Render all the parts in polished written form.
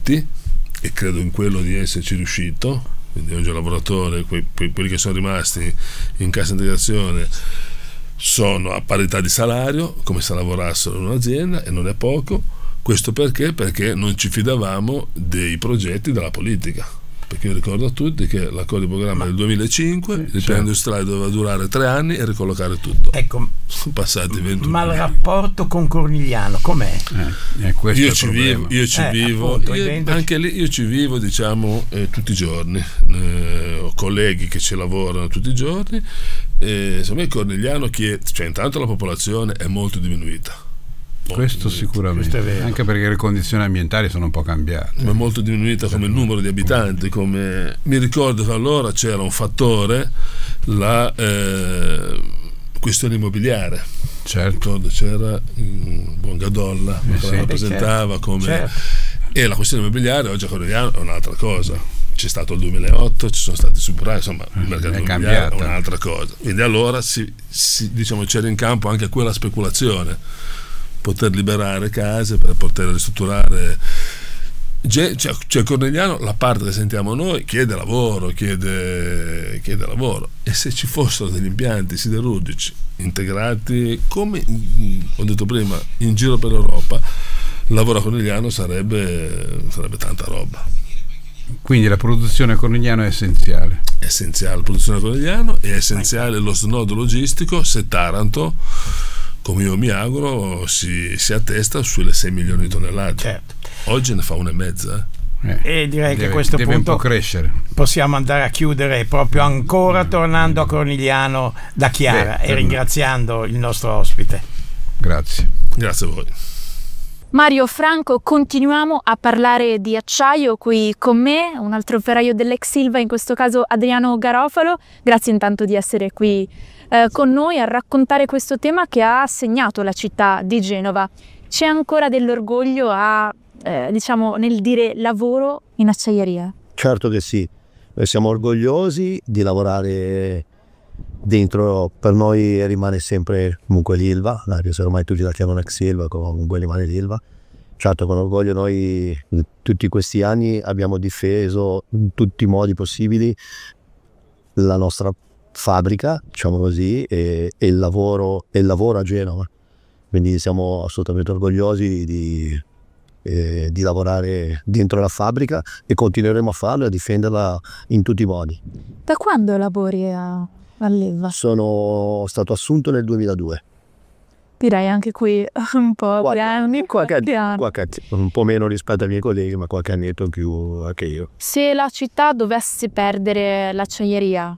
progetti, e credo in quello di esserci riuscito. Quindi oggi i lavoratori, quelli che sono rimasti in cassa integrazione, sono a parità di salario, come se lavorassero in un'azienda, e non è poco. Questo perché non ci fidavamo dei progetti della politica. Perché io ricordo a tutti che l'accordo di programma del 2005, il piano industriale doveva durare 3 anni e ricollocare tutto. Ecco, sono passati 21 ma anni. il rapporto con Cornigliano com'è? Io ci vivo, appunto, anche lì io ci vivo, diciamo, tutti i giorni. Ho colleghi che ci lavorano tutti i giorni. Insomma, il Cornigliano, cioè, intanto la popolazione è molto diminuita. Questo sicuramente, anche perché le condizioni ambientali sono un po' cambiate. Ma è molto diminuita come numero di abitanti. Come mi ricordo che allora c'era un fattore, la questione immobiliare. Certo. Ricordo c'era buon Gadolla che la rappresentava come. Certo. E la questione immobiliare oggi a Cornigliano è un'altra cosa. C'è stato il 2008, ci sono stati superati, insomma il mercato immobiliare è un'altra cosa. Quindi allora diciamo, c'era in campo anche quella speculazione, poter liberare case per poter ristrutturare. Cioè Cornigliano, la parte che sentiamo noi, chiede lavoro, e se ci fossero degli impianti siderurgici integrati, come ho detto prima, in giro per l'Europa, il lavoro a Cornigliano sarebbe tanta roba. Quindi la produzione a Cornigliano è essenziale. È essenziale la produzione a Cornigliano, è essenziale lo snodo logistico se Taranto, come io mi auguro, si attesta sulle 6 milioni di tonnellate. Certo. Oggi ne fa 1,5. E direi che a questo deve punto un po' crescere. Possiamo andare a chiudere proprio ancora tornando a Cornigliano da Chiara e ringraziando il nostro ospite. Grazie a voi. Mario, Franco, continuiamo a parlare di acciaio qui con me, un altro operaio dell'ex Ilva, in questo caso Adriano Garofalo. Grazie intanto di essere qui con noi a raccontare questo tema che ha segnato la città di Genova. C'è ancora dell'orgoglio diciamo, nel dire lavoro in acciaieria? Certo che sì, noi siamo orgogliosi di lavorare dentro. Per noi rimane sempre comunque l'Ilva, anche se ormai tutti la chiamano ex Ilva, comunque rimane l'Ilva. Certo, con orgoglio noi tutti questi anni abbiamo difeso in tutti i modi possibili la nostra fabbrica, diciamo così, e il lavoro a Genova. Quindi siamo assolutamente orgogliosi di lavorare dentro la fabbrica e continueremo a farlo e a difenderla in tutti i modi. Da quando lavori all'Ilva? Sono stato assunto nel 2002. Direi anche qui un po' anni. Un po' meno rispetto ai miei colleghi, ma qualche annetto in più anche io. Se la città dovesse perdere l'acciaieria,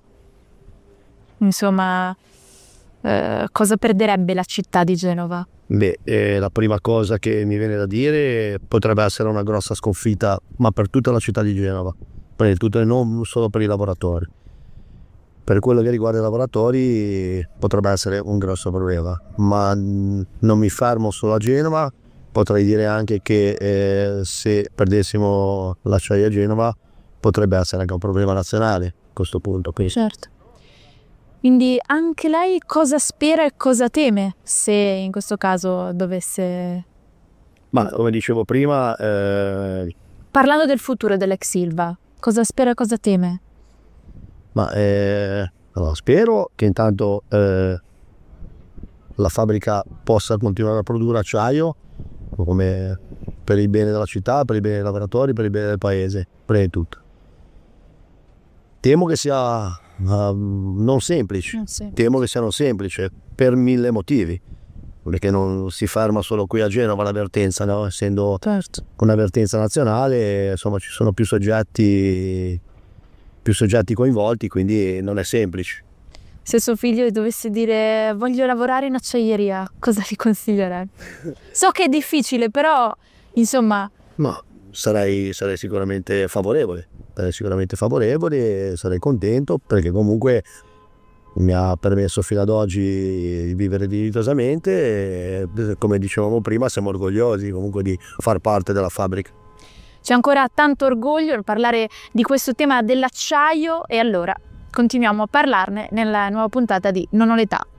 insomma, cosa perderebbe la città di Genova? La prima cosa che mi viene da dire potrebbe essere una grossa sconfitta, ma per tutta la città di Genova, non solo per i lavoratori. Per quello che riguarda i lavoratori potrebbe essere un grosso problema, ma non mi fermo solo a Genova. Potrei dire anche che se perdessimo l'acciaieria a Genova potrebbe essere anche un problema nazionale a questo punto. Quindi. Certo. Quindi anche lei cosa spera e cosa teme se in questo caso dovesse... Ma come dicevo prima... Parlando del futuro dell'ex Ilva, cosa spera e cosa teme? Ma allora, spero che intanto la fabbrica possa continuare a produrre acciaio come per il bene della città, per il bene dei lavoratori, per il bene del paese, prima di tutto. Temo che sia non semplice, temo che sia non semplice per 1000 motivi, perché non si ferma solo qui a Genova la vertenza, no? Essendo una vertenza nazionale, insomma ci sono più soggetti coinvolti, quindi non è semplice. Se suo figlio dovesse dire voglio lavorare in acciaieria, cosa gli consiglierebbe? So che è difficile, però insomma... Ma sarei sicuramente favorevole, e sarei contento, perché comunque mi ha permesso fino ad oggi di vivere dignitosamente e, come dicevamo prima, siamo orgogliosi comunque di far parte della fabbrica. C'è ancora tanto orgoglio nel parlare di questo tema dell'acciaio, e allora continuiamo a parlarne nella nuova puntata di Non ho l'età.